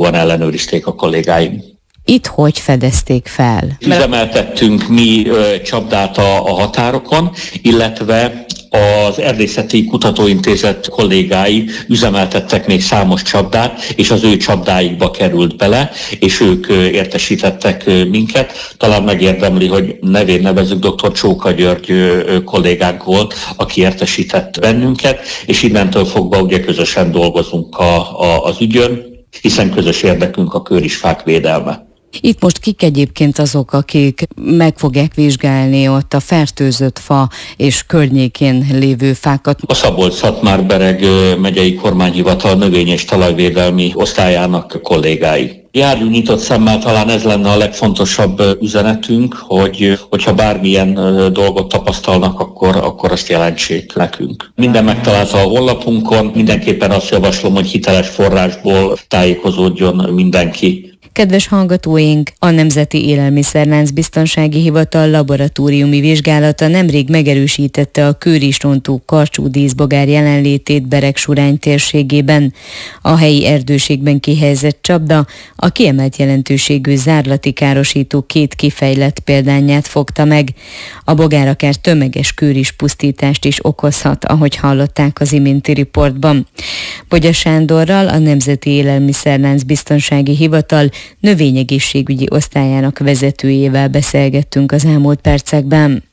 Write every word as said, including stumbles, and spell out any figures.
szigorúan ellenőrizték a kollégáim. Itt hogy fedezték fel? Üzemeltettünk mi ö, csapdát a, a határokon, illetve az Erdészeti Kutatóintézet kollégái üzemeltettek még számos csapdát, és az ő csapdáikba került bele, és ők értesítettek minket. Talán megérdemli, hogy nevén nevezzük, dr. Csóka György kollégánk volt, aki értesített bennünket, és innentől fogva ugye közösen dolgozunk a, a, az ügyön, hiszen közös érdekünk a kőrisfák védelme. Itt most kik egyébként azok, akik meg fogják vizsgálni ott a fertőzött fa és környékén lévő fákat? A Szabolcs-Szatmár-Bereg megyei kormányhivatal növény- és talajvédelmi osztályának kollégái. Járjunk nyitott szemmel, talán ez lenne a legfontosabb üzenetünk, hogy hogyha bármilyen dolgot tapasztalnak, akkor, akkor azt jelentsék nekünk. Minden megtalálta a honlapunkon, mindenképpen azt javaslom, hogy hiteles forrásból tájékozódjon mindenki. Kedves hallgatóink, a Nemzeti Élelmiszerlánc Biztonsági Hivatal laboratóriumi vizsgálata nemrég megerősítette a kőrisrontó karcsú díszbogár jelenlétét Beregsurány térségében. A helyi erdőségben kihelyezett csapda a kiemelt jelentőségű zárlati károsító két kifejlett példányát fogta meg. A bogár akár tömeges kőris pusztítást is okozhat, ahogy hallották az iménti riportban. Bogya Sándorral, a Nemzeti Élelmiszerlánc Biztonsági Hivatal növényegészségügyi osztályának vezetőjével beszélgettünk az elmúlt percekben.